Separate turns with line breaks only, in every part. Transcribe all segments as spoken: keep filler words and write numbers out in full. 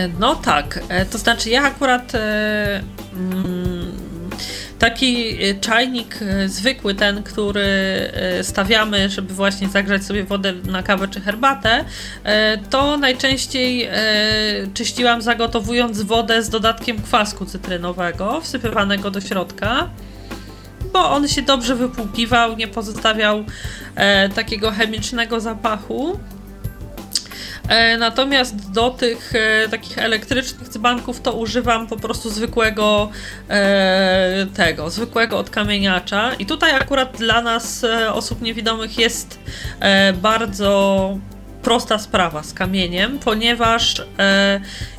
No tak, to znaczy ja akurat mm, taki czajnik zwykły, ten, który stawiamy, żeby właśnie zagrzać sobie wodę na kawę czy herbatę, to najczęściej czyściłam zagotowując wodę z dodatkiem kwasku cytrynowego wsypywanego do środka, bo on się dobrze wypłukiwał, nie pozostawiał takiego chemicznego zapachu. Natomiast do tych e, takich elektrycznych dzbanków to używam po prostu zwykłego e, tego, zwykłego odkamieniacza. I tutaj akurat dla nas, e, osób niewidomych, jest e, bardzo prosta sprawa z kamieniem, ponieważ e,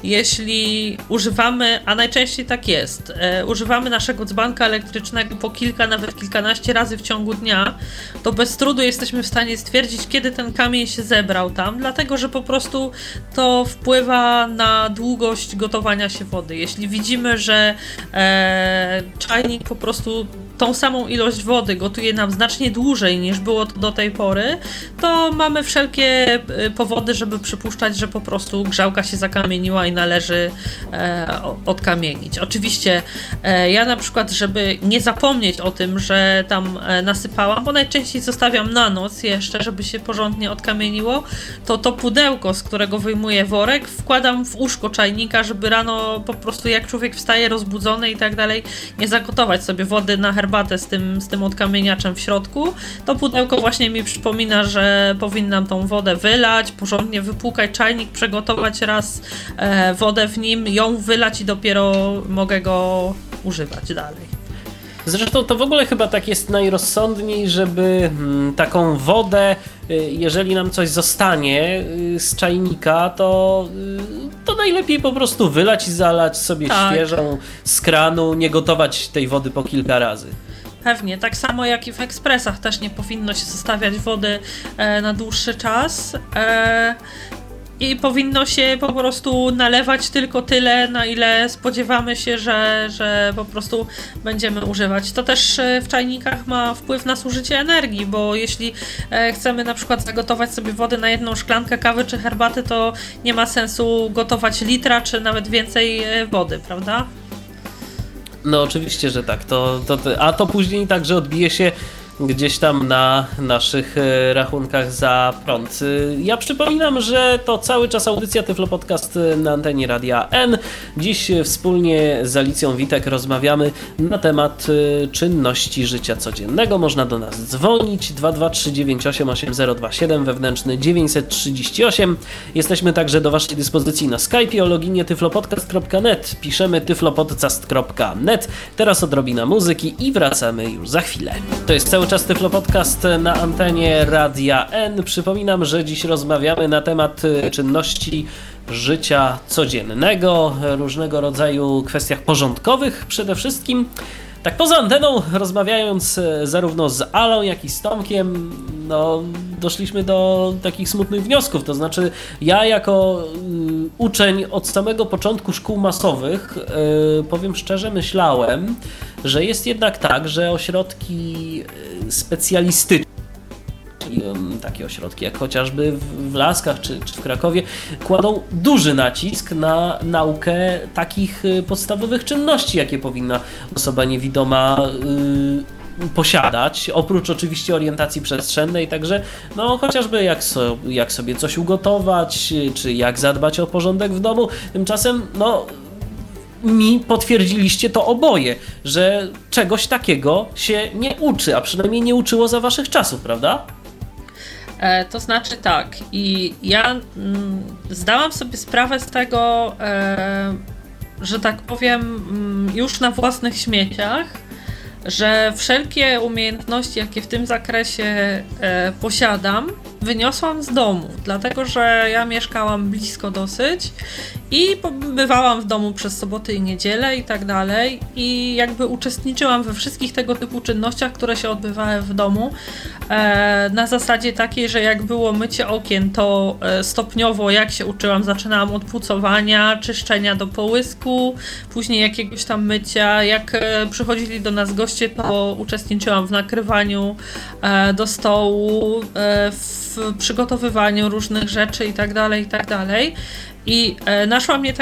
jeśli używamy, a najczęściej tak jest, e, używamy naszego dzbanka elektrycznego po kilka, nawet kilkanaście razy w ciągu dnia, to bez trudu jesteśmy w stanie stwierdzić, kiedy ten kamień się zebrał tam, dlatego że po prostu to wpływa na długość gotowania się wody. Jeśli widzimy, że e, czajnik po prostu tą samą ilość wody gotuje nam znacznie dłużej niż było to do tej pory, to mamy wszelkie powody, żeby przypuszczać, że po prostu grzałka się zakamieniła i należy e, odkamienić. Oczywiście e, ja na przykład, żeby nie zapomnieć o tym, że tam e, nasypałam, bo najczęściej zostawiam na noc jeszcze, żeby się porządnie odkamieniło, to to pudełko, z którego wyjmuję worek, wkładam w uszko czajnika, żeby rano po prostu jak człowiek wstaje rozbudzony i tak dalej, nie zagotować sobie wody na herbatę z tym, z tym odkamieniaczem w środku. To pudełko właśnie mi przypomina, że powinnam tą wodę wylać, porządnie wypłukać czajnik, przygotować raz e, wodę w nim, ją wylać i dopiero mogę go używać dalej.
Zresztą to w ogóle chyba tak jest najrozsądniej, żeby mm, taką wodę, y, jeżeli nam coś zostanie y, z czajnika, to, y, to najlepiej po prostu wylać i zalać sobie tak. świeżą z kranu, nie gotować tej wody po kilka razy.
Pewnie, tak samo jak i w ekspresach też nie powinno się zostawiać wody e, na dłuższy czas e, i powinno się po prostu nalewać tylko tyle, na ile spodziewamy się, że, że po prostu będziemy używać. To też w czajnikach ma wpływ na zużycie energii, bo jeśli e, chcemy na przykład zagotować sobie wodę na jedną szklankę kawy czy herbaty, to nie ma sensu gotować litra czy nawet więcej wody, prawda?
No oczywiście, że tak. To, to, a to później także odbije się gdzieś tam na naszych rachunkach za prąd. Ja przypominam, że to cały czas audycja Tyflo Podcast na antenie Radia N. Dziś wspólnie z Alicją Witek rozmawiamy na temat czynności życia codziennego. Można do nas dzwonić dwa dwa trzy dziewięć osiem osiem zero dwa siedem, wewnętrzny dziewięćset trzydzieści osiem. Jesteśmy także do waszej dyspozycji na Skype'ie o loginie tyflopodcast kropka net. Piszemy tyflopodcast kropka net. Teraz odrobina muzyki i wracamy już za chwilę. To jest cały czas Tyflo Podcast na antenie Radia N. Przypominam, że dziś rozmawiamy na temat czynności życia codziennego, różnego rodzaju kwestiach porządkowych przede wszystkim. Tak poza anteną, rozmawiając zarówno z Alą, jak i z Tomkiem, no, doszliśmy do takich smutnych wniosków. To znaczy, ja jako y, uczeń od samego początku szkół masowych, y, powiem szczerze, myślałem, że jest jednak tak, że ośrodki specjalistyczne, takie ośrodki jak chociażby w Laskach czy, czy w Krakowie, kładą duży nacisk na naukę takich podstawowych czynności, jakie powinna osoba niewidoma yy, posiadać, oprócz oczywiście orientacji przestrzennej, także no chociażby jak, so, jak sobie coś ugotować, czy jak zadbać o porządek w domu. Tymczasem no mi potwierdziliście to oboje, że czegoś takiego się nie uczy, a przynajmniej nie uczyło za waszych czasów, prawda?
E, to znaczy tak, i ja mm, zdałam sobie sprawę z tego, e, że tak powiem, mm, już na własnych śmieciach, że wszelkie umiejętności, jakie w tym zakresie e, posiadam, wyniosłam z domu, dlatego że ja mieszkałam blisko dosyć i bywałam w domu przez soboty i niedzielę i tak dalej i jakby uczestniczyłam we wszystkich tego typu czynnościach, które się odbywały w domu e, na zasadzie takiej, że jak było mycie okien, to e, stopniowo jak się uczyłam, zaczynałam od pucowania, czyszczenia do połysku, później jakiegoś tam mycia, jak e, przychodzili do nas goście, to uczestniczyłam w nakrywaniu e, do stołu, e, w przygotowywaniu różnych rzeczy i tak dalej, i tak dalej. I e, naszła mnie